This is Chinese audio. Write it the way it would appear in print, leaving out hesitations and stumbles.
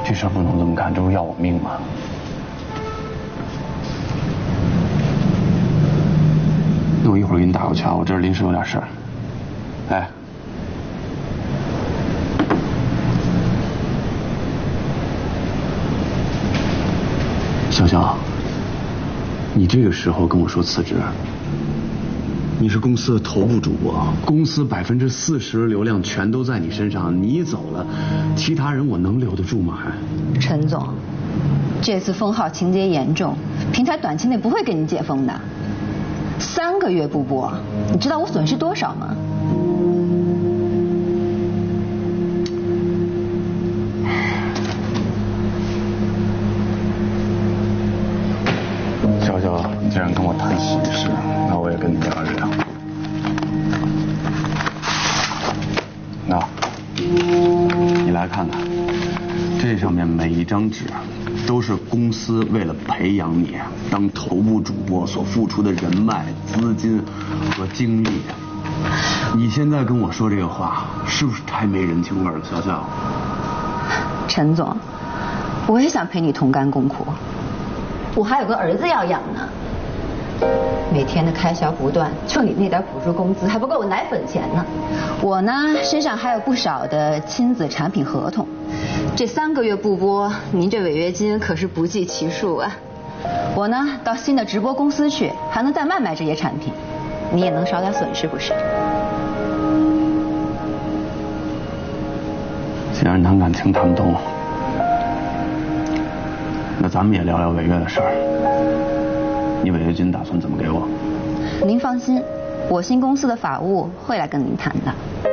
这事不能这么干，这不是要我命吗？那我一会儿给你打过去啊，我这儿临时有点事儿。哎。潇潇，你这个时候跟我说辞职，你是公司的头部主播，公司40%流量全都在你身上，你走了，其他人我能留得住吗？还？ 陈总，这次封号情节严重，平台短期内不会给你解封的。3个月不播，你知道我损失多少吗？ 潇潇既然跟我谈喜事，那我也跟你聊一聊。那，你来看看，这上面每一张纸，都是公司为了培养你当头部主播所付出的人脉、资金和精力。你现在跟我说这个话，是不是太没人情味了，潇潇？ 陈总，我也想陪你同甘共苦，我还有个儿子要养呢。每天的开销不断，就你那点补助工资还不够我奶粉钱呢。我呢，身上还有不少的亲子产品合同，这3个月不播，您这违约金可是不计其数啊。我呢，到新的直播公司去，还能再卖这些产品，你也能少点损失，不是？ 既然谈感情谈不通，那咱们也聊聊违约的事儿。你违约金打算怎么给我？ 您放心，我新公司的法务会来跟您谈的。